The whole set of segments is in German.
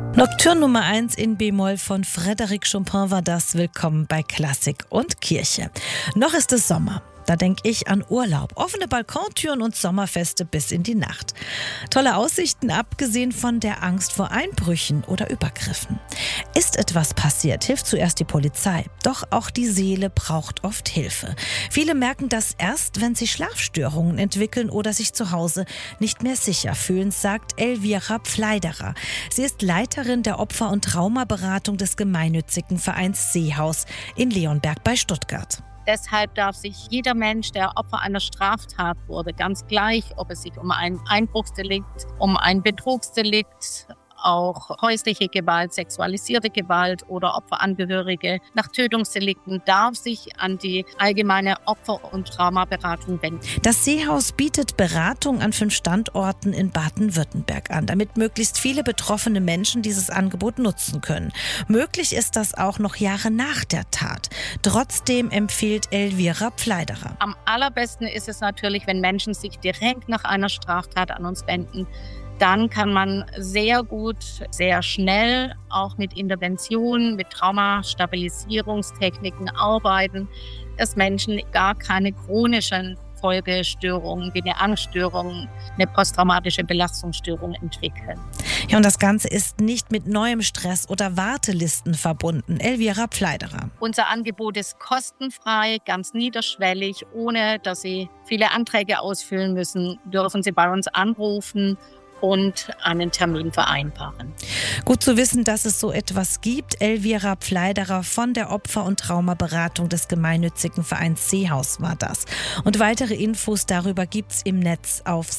Nocturne Nummer 1 in B-Moll von Frédéric Chopin war das. Willkommen bei Klassik und Kirche. Noch ist es Sommer. Da denke ich an Urlaub, offene Balkontüren und Sommerfeste bis in die Nacht. Tolle Aussichten, abgesehen von der Angst vor Einbrüchen oder Übergriffen. Ist etwas passiert, hilft zuerst die Polizei. Doch auch die Seele braucht oft Hilfe. Viele merken das erst, wenn sie Schlafstörungen entwickeln oder sich zu Hause nicht mehr sicher fühlen, sagt Elvira Pfleiderer. Sie ist Leiterin der Opfer- und Traumaberatung des gemeinnützigen Vereins Seehaus in Leonberg bei Stuttgart. Deshalb darf sich jeder Mensch, der Opfer einer Straftat wurde, ganz gleich, ob es sich um ein Einbruchsdelikt, um ein Betrugsdelikt, auch häusliche Gewalt, sexualisierte Gewalt oder Opferangehörige nach Tötungsdelikten, darf sich an die allgemeine Opfer- und Traumaberatung wenden. Das Seehaus bietet Beratung an 5 Standorten in Baden-Württemberg an, damit möglichst viele betroffene Menschen dieses Angebot nutzen können. Möglich ist das auch noch Jahre nach der Tat. Trotzdem empfiehlt Elvira Pfleiderer. Am allerbesten ist es natürlich, wenn Menschen sich direkt nach einer Straftat an uns wenden. Dann kann man sehr gut, sehr schnell auch mit Interventionen, mit Traumastabilisierungstechniken arbeiten, dass Menschen gar keine chronischen Folgestörungen wie eine Angststörung, eine posttraumatische Belastungsstörung entwickeln. Ja, und das Ganze ist nicht mit neuem Stress oder Wartelisten verbunden. Elvira Pfleiderer. Unser Angebot ist kostenfrei, ganz niederschwellig, ohne dass Sie viele Anträge ausfüllen müssen, dürfen Sie bei uns anrufen und einen Termin vereinbaren. Gut zu wissen, dass es so etwas gibt. Elvira Pfleiderer von der Opfer- und Traumaberatung des gemeinnützigen Vereins Seehaus war das. Und weitere Infos darüber gibt's im Netz auf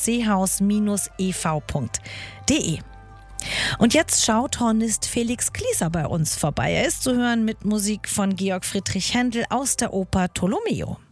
seehaus-ev.de. Und jetzt schaut Hornist Felix Klieser bei uns vorbei. Er ist zu hören mit Musik von Georg Friedrich Händel aus der Oper Tolomeo.